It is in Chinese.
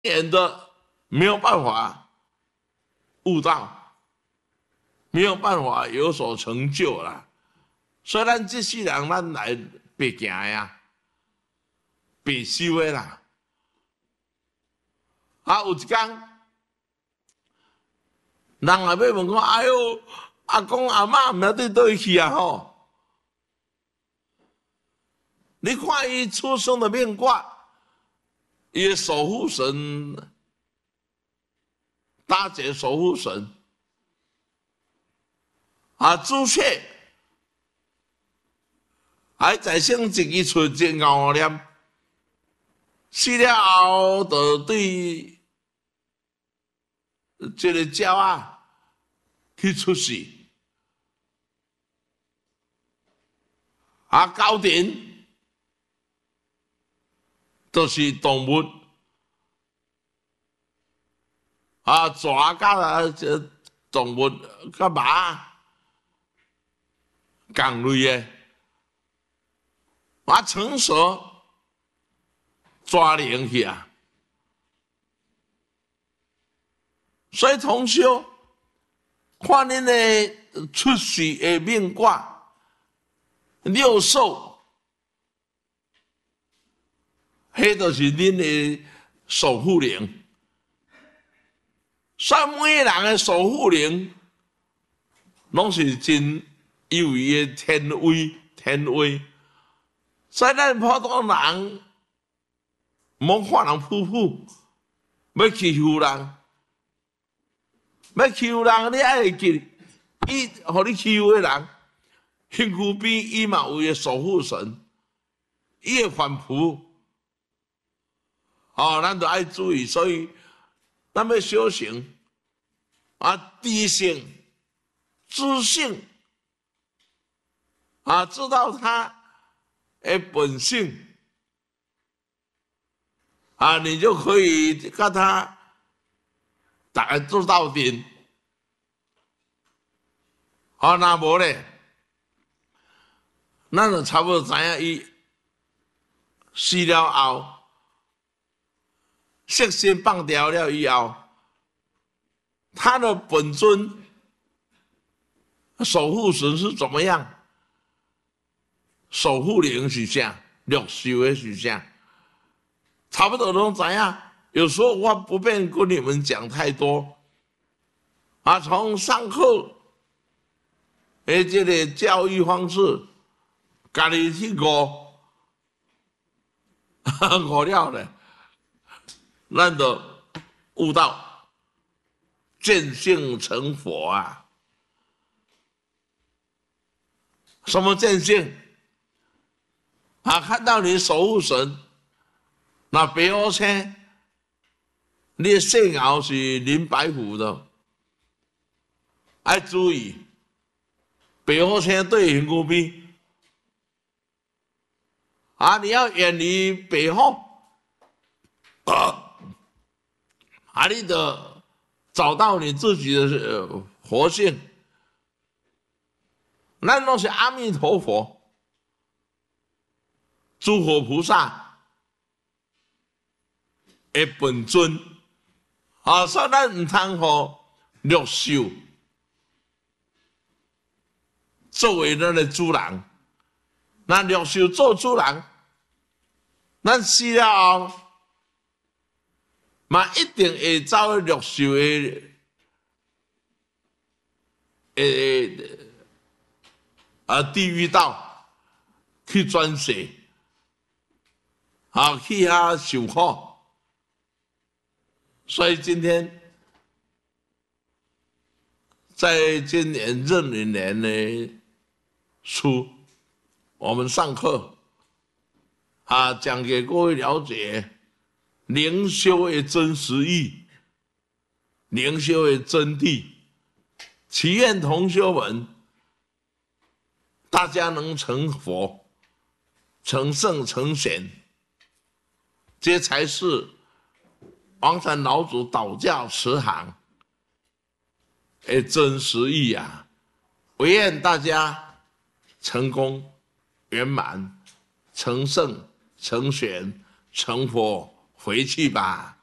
免的没有办法悟道，没有办法有所成就啦。虽然这世人咱来白行呀，白修的啦。有一天，人也要问讲：哎呦，阿公阿嬷明仔日倒去啊？吼！你看伊出生的命卦，伊的守护神，大姐守护神朱雀，还在生一支出真牛念，死了后就对这个鸟去出世，高田。就是动物蛇甲动物甲马同类的，成熟抓灵去啊。所以同修看恁的出世的命卦六兽。迄就是恁的守护灵，所以每个人的守护灵，拢是真有伊的天威。所以咱普通人，莫看人普普，要欺负人，你爱会记，互你欺负的人，身躯边伊嘛有伊的守护神，伊会反扑。咱就爱注意，所以咱要修行知性、知性知道他的本性你就可以跟他大家做到底。那无咧，咱就差不多知影伊死了后。色心放掉了以后，他的本尊守护神是怎么样？守护灵是啥？六兽的是啥？差不多都知影。有时候我不便跟你们讲太多从上课这个教育方式，家己去悟了咧。咱就悟道，见性成佛什么见性？看到你守护神，那白虎星，你的姓爻是临白虎的，要注意，白虎星对身躯边你要远离白虎你得找到你自己的活性。咱都是阿弥陀佛、诸佛菩萨的本尊所以咱唔通互六兽作为咱的主人。那六兽做主人，咱死了后嘛一定会走六兽的地狱道去转世，去受苦。所以今天在今年壬寅年的初，我们上课讲给各位了解灵修的真实意，灵修的真谛。祈愿同修们，大家能成佛、成圣、成贤，这才是黄山老祖导教慈航的真实意唯愿大家成功圆满，成圣、成贤、成佛，回去吧。